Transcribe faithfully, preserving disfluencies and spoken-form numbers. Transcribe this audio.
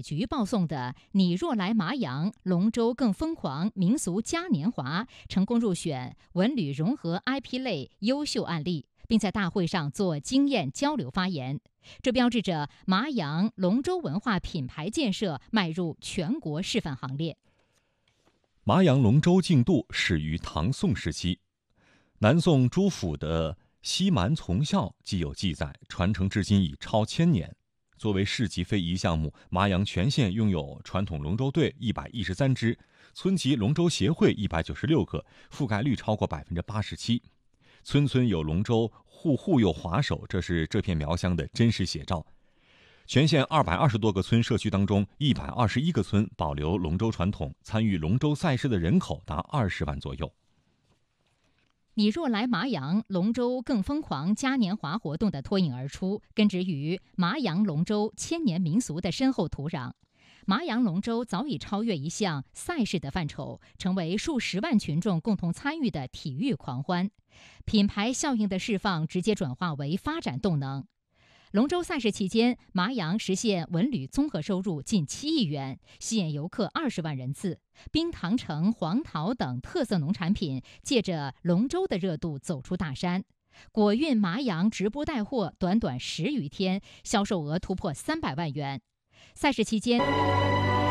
局报送的“你若来麻阳，龙舟更疯狂”民俗嘉年华成功入选文旅融合 I P 类优秀案例，并在大会上做经验交流发言。这标志着麻阳龙舟文化品牌建设迈入全国示范行列。 麻阳龙舟竞渡始于唐宋时期，南宋朱府的《西蛮从校》既有记载，传承至今已超千年。作为市级非遗项目，麻阳全县拥有传统龙舟队一百一十三支，村级龙舟协会一百九十六个，覆盖率超过百分之八十七。村村有龙舟，户户有划手，这是这片苗乡的真实写照。全县二百二十多个村社区当中，一百二十一个村保留龙舟传统，参与龙舟赛事的人口达二十万左右。 你若来麻阳，龙舟更疯狂嘉年华活动的脱颖而出，根植于麻阳龙舟千年民俗的深厚土壤。麻阳龙舟早已超越一项赛事的范畴，成为数十万群众共同参与的体育狂欢。品牌效应的释放直接转化为发展动能。龙舟赛事期间，麻阳实现文旅综合收入近七亿元，吸引游客二十万人次。冰糖橙、黄桃等特色农产品借着龙舟的热度走出大山。果运麻阳直播带货，短短十余天，销售额突破三百万元。赛事期间。